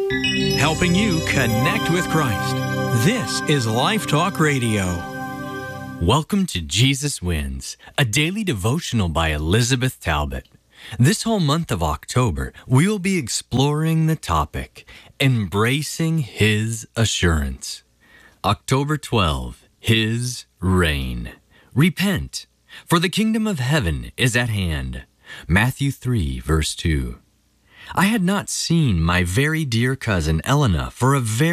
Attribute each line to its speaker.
Speaker 1: helping you connect with Christ. This is Life Talk Radio.
Speaker 2: Welcome to Jesus Wins, a daily devotional by Elizabeth Talbot. This whole month of October, we will be exploring the topic, Embracing His Assurance. October 12, His Reign. Repent, for the kingdom of heaven is at hand. Matthew 3, verse 2. I had not seen my very dear cousin Elena for a very